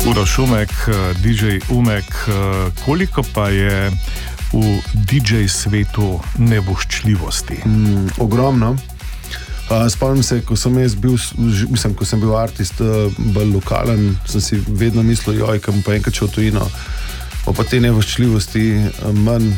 Uroš Umek, DJ Umek, koliko pa je v DJ svetu nevoščljivosti? Ogromno. Spomnim se, ko sem bil artist, bolj lokalen, sem si vedno mislil, kam pa enkrat šel v tujino, pa te nevoščljivosti manj,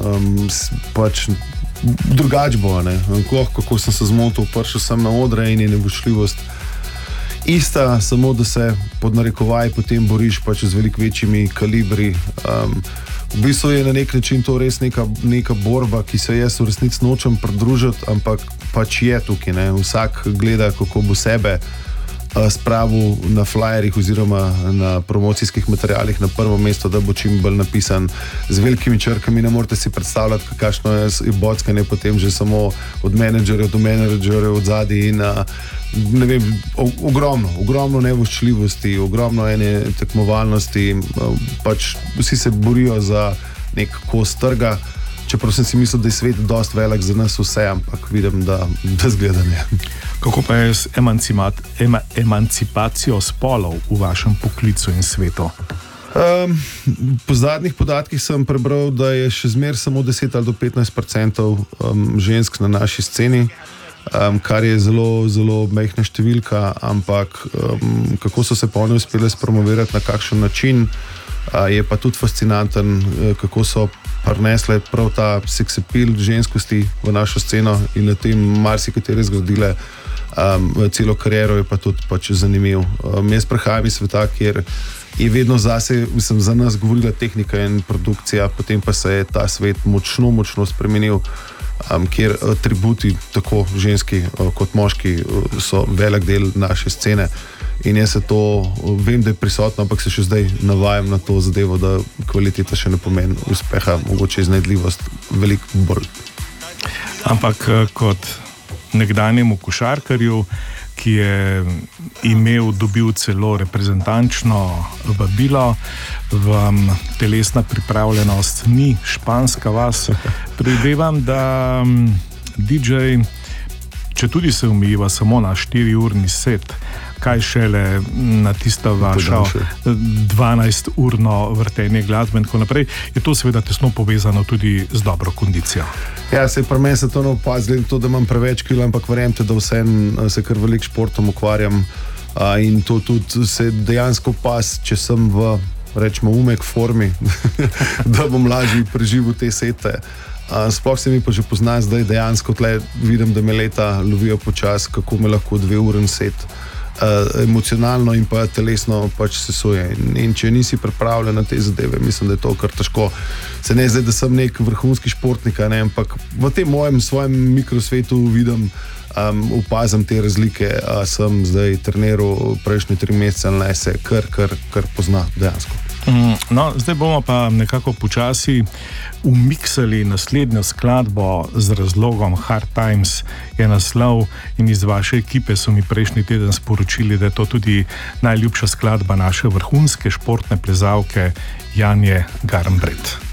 pač drugače bo, ne. Kako sem se zmotil, prišel sem na odre in je nevoščljivost ista, samo da se pod narekovaj potem boriš pač z veliko večjimi kalibri. V bistvu je na nek način to res neka borba, ki se jaz v resnici nočem pridružiti, ampak pač je tukaj, ne. Vsak gleda, kako bo sebe spravil na flyerjih oziroma na promocijskih materialih na prvo mesto, da bo čim bolj napisan z velikimi črkami. Ne morete si predstavljati, kakšno je bockanje potem že samo od menedžerjev do menedžerjev od zadaj in ne vem, ogromno nevoščljivosti, ogromno ene tekmovalnosti, pač vsi se borijo za nek kos trga, čeprav sem si mislil, da je svet dost velik za nas vse, ampak vidim, da zgleda ne. Kako pa je s emancipacijo spolov v vašem poklicu in svetu? Po zadnjih podatkih sem prebral, da je še zmeraj samo 10 ali do 15% žensk na naši sceni, kar je zelo, zelo majhna številka, ampak kako so se pa one uspele spromovirati, na kakšen način, je pa tudi fascinanten, kako so prinesle prav ta sex appeal ženskosti v našo sceno in na tem marsikatere zgradile celo kariero, je pa tudi pač zanimiv. Jaz prihajam iz sveta, kjer je vedno zase, za nas govorila tehnika in produkcija, potem pa se je ta svet močno spremenil, kjer atributi, tako ženski kot moški, so velik del naše scene. In jaz se to, vem, da je prisotno, ampak se še zdaj navajam na to zadevo, da kvaliteta še ne pomeni uspeha, mogoče iznajdljivost veliko bolj. Ampak kot nekdanjemu košarkarju, ki je dobil celo reprezentančno vabilo, vam telesna pripravljenost ni španska vas. Predvidevam, da DJ, če tudi se omejiva samo na 4-urni set, kaj šele na tista vaša 12-urno vrtenje glasbe in tako naprej, je to seveda tesno povezano tudi z dobro kondicijo. Ja, pri meni se to ne opazi, to, da imam preveč kil, ampak verjemite, da vseeno se kar veliko športom ukvarjam in to tudi se dejansko opazi, če sem v, rečemo, umek formi, da bom lažje preživel te sete. Sploh se mi pa že pozna zdaj dejansko, tle vidim, da me leta lovijo počas, kako me lahko 2-uren set emocionalno in pa telesno pač sesuje. In če nisi pripravljen na te zadeve, mislim, da je to kar težko. Se ne zdaj, da sem nek vrhunski športnik, ne, ampak v tem svojem mikrosvetu vidim, opazim te razlike, sem zdaj treniral prejšnje 3 mesece, ali ne, se kar pozna dejansko. No, zdaj bomo pa nekako počasi umiksali naslednjo skladbo z razlogom. Hard Times je naslov in iz vaše ekipe so mi prejšnji teden sporočili, da je to tudi najljubša skladba naše vrhunske športne plezalke Janje Garnbret.